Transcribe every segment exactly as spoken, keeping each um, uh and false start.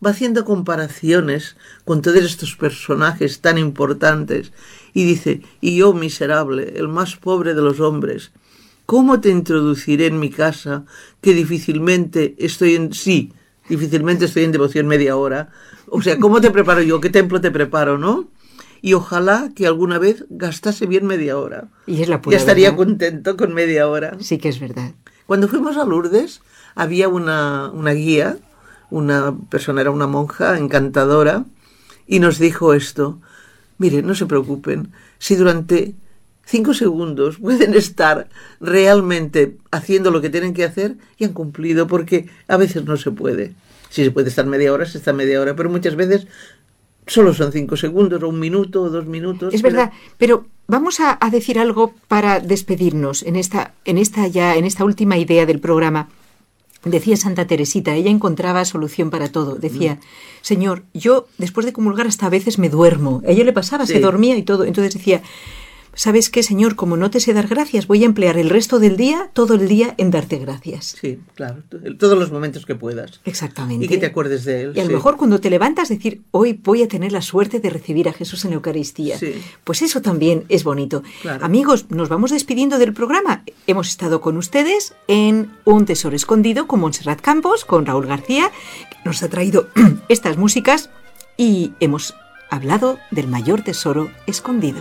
va haciendo comparaciones con todos estos personajes tan importantes y dice, y yo miserable, el más pobre de los hombres, ¿cómo te introduciré en mi casa que difícilmente estoy en... sí, difícilmente estoy en devoción media hora? O sea, ¿cómo te preparo yo? ¿Qué templo te preparo, no? Y ojalá que alguna vez gastase bien media hora. Y es la pura ya estaría verdad. contento con media hora. Sí que es verdad. Cuando fuimos a Lourdes, había una, una guía, una persona, era una monja encantadora, y nos dijo esto: mire, no se preocupen, si durante cinco segundos pueden estar realmente haciendo lo que tienen que hacer, y han cumplido, porque a veces no se puede. Si se puede estar media hora, se está media hora, pero muchas veces solo son cinco segundos, o un minuto, o dos minutos. Es pero... verdad, pero vamos a, a decir algo para despedirnos en esta, en esta ya, en esta última idea del programa. Decía Santa Teresita, ella encontraba solución para todo. Decía, Señor, yo después de comulgar hasta a veces me duermo. A ella le pasaba, sí. Se dormía y todo. Entonces decía, ¿sabes qué, Señor? Como no te sé dar gracias, voy a emplear el resto del día, todo el día, en darte gracias. Sí, claro, todos los momentos que puedas. Exactamente. Y que te acuerdes de él. Y a lo sí. mejor cuando te levantas decir, hoy voy a tener la suerte de recibir a Jesús en la Eucaristía. Sí. Pues eso también es bonito. Claro. Amigos, nos vamos despidiendo del programa. Hemos estado con ustedes en Un Tesoro Escondido con Montserrat Campos, con Raúl García, que nos ha traído estas músicas, y hemos hablado del mayor tesoro escondido.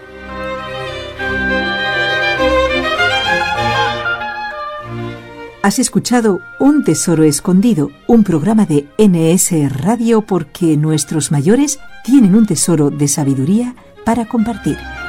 Has escuchado Un Tesoro Escondido, un programa de N S Radio, porque nuestros mayores tienen un tesoro de sabiduría para compartir.